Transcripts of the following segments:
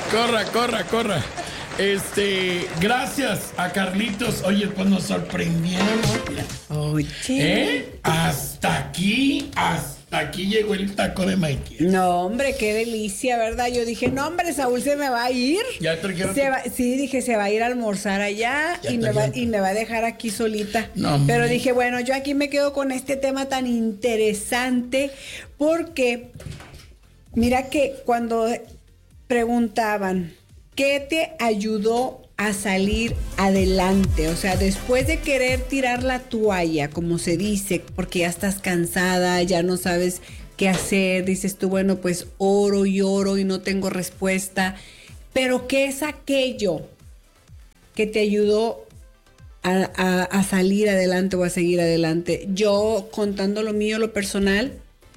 Corra. Gracias a Carlitos. Oye, pues nos sorprendieron. Oye. Hasta aquí llegó el taco de Mikey. No, hombre, qué delicia, ¿verdad? Yo dije, no, hombre, Saúl se me va a ir. ¿Ya trajeron? Sí, dije, se va a ir a almorzar allá y me va a dejar aquí solita. No, pero dije, bueno, yo aquí me quedo con este tema tan interesante porque, mira que cuando preguntaban, ¿qué te ayudó a salir adelante? O sea, después de querer tirar la toalla, como se dice, porque ya estás cansada, ya no sabes qué hacer, dices tú, bueno, pues oro y no tengo respuesta. Pero ¿qué es aquello que te ayudó a salir adelante o a seguir adelante? Yo, contando lo mío, lo personal,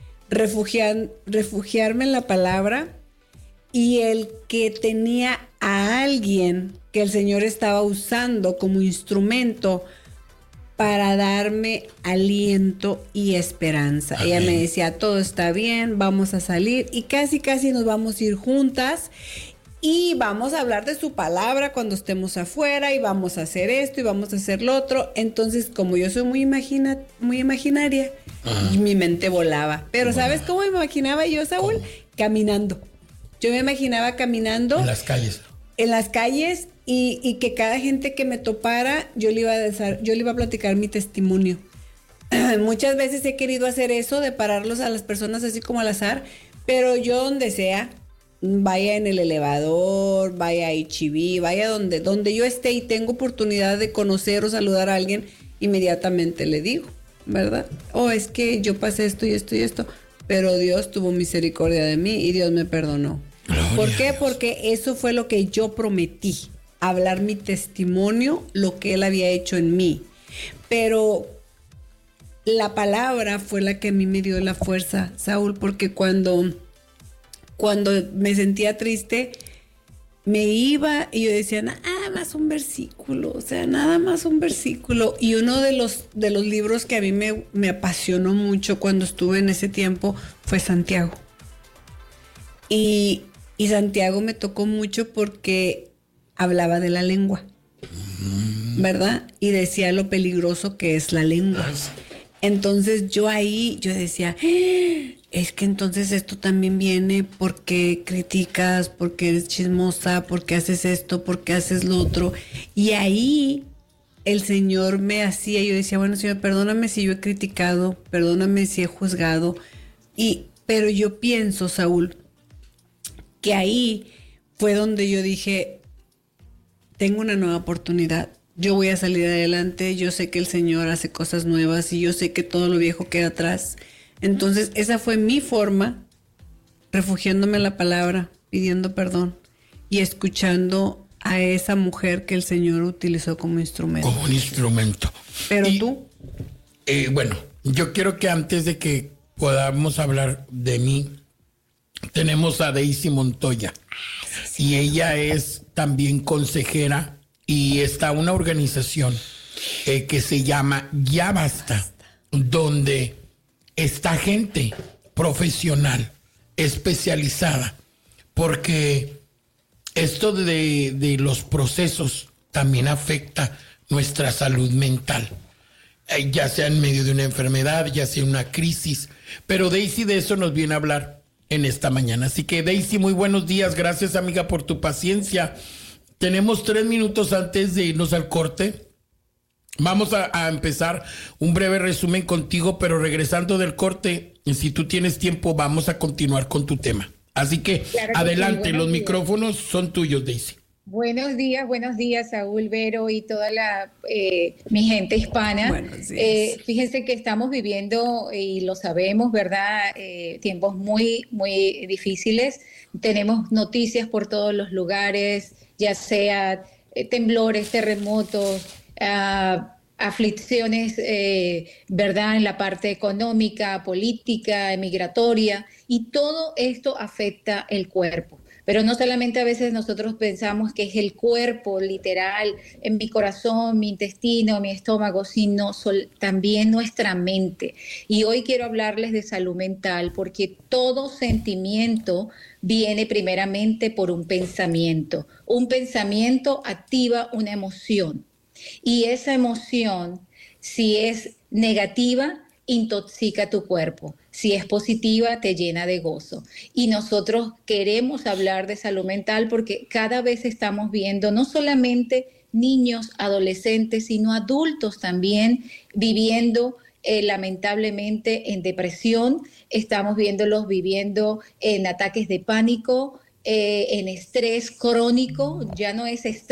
refugiarme en la palabra y el que tenía a alguien que el Señor estaba usando como instrumento para darme aliento y esperanza. Amén. Ella me decía, todo está bien, vamos a salir y casi nos vamos a ir juntas y vamos a hablar de su palabra cuando estemos afuera y vamos a hacer esto y vamos a hacer lo otro. Entonces, como yo soy muy imaginaria, mi mente volaba. Pero ¿sabes cómo me imaginaba yo, Saúl? ¿Cómo? Caminando. Yo me imaginaba caminando. En las calles. En las calles y que cada gente que me topara, yo le iba a platicar mi testimonio. Muchas veces he querido hacer eso, de pararlos a las personas así como al azar, pero yo donde sea, vaya en el elevador, vaya a H-E-B, vaya donde yo esté y tengo oportunidad de conocer o saludar a alguien, inmediatamente le digo, ¿verdad? Es que yo pasé esto y esto y esto, pero Dios tuvo misericordia de mí y Dios me perdonó. Gloria. ¿Por qué? Porque eso fue lo que yo prometí, hablar mi testimonio, lo que Él había hecho en mí. Pero la palabra fue la que a mí me dio la fuerza, Saúl, porque cuando me sentía triste, me iba y yo decía, nada más un versículo, nada más un versículo. Y uno de los libros que a mí me apasionó mucho cuando estuve en ese tiempo fue Santiago. Y Santiago me tocó mucho porque hablaba de la lengua, ¿verdad? Y decía lo peligroso que es la lengua. Entonces yo decía, es que entonces esto también viene porque criticas, porque eres chismosa, porque haces esto, porque haces lo otro. Y ahí el Señor me hacía, yo decía, bueno, Señor, perdóname si yo he criticado, perdóname si he juzgado. Pero yo pienso, Saúl, que ahí fue donde yo dije, tengo una nueva oportunidad, yo voy a salir adelante, yo sé que el Señor hace cosas nuevas y yo sé que todo lo viejo queda atrás. Entonces esa fue mi forma, refugiándome en la palabra, pidiendo perdón y escuchando a esa mujer que el Señor utilizó como instrumento. Como un instrumento. Pero tú. Bueno, yo quiero que antes de que podamos hablar de mí, tenemos a Daisy Montoya. Y ella es también consejera y está una organización que se llama Ya Basta, donde está gente profesional, especializada, porque esto de los procesos también afecta nuestra salud mental, ya sea en medio de una enfermedad, ya sea una crisis, pero Daisy de eso nos viene a hablar en esta mañana. Así que Daisy, muy buenos días, gracias amiga por tu paciencia. Tenemos 3 minutos antes de irnos al corte. Vamos a empezar un breve resumen contigo, pero regresando del corte, si tú tienes tiempo, vamos a continuar con tu tema. Así que claro que adelante, sí, los micrófonos son tuyos, Daisy. Buenos días, Saúl, Vero y toda mi gente hispana. Fíjense que estamos viviendo, y lo sabemos, ¿verdad? Tiempos muy, muy difíciles. Tenemos noticias por todos los lugares, ya sea temblores, terremotos, aflicciones, ¿verdad? En la parte económica, política, migratoria, y todo esto afecta el cuerpo. Pero no solamente a veces nosotros pensamos que es el cuerpo literal, en mi corazón, mi intestino, mi estómago, sino también nuestra mente. Y hoy quiero hablarles de salud mental porque todo sentimiento viene primeramente por un pensamiento. Un pensamiento activa una emoción y esa emoción, si es negativa, intoxica tu cuerpo. Si es positiva, te llena de gozo. Y nosotros queremos hablar de salud mental porque cada vez estamos viendo no solamente niños, adolescentes, sino adultos también viviendo lamentablemente en depresión. Estamos viéndolos viviendo en ataques de pánico, en estrés crónico. Ya no es estrés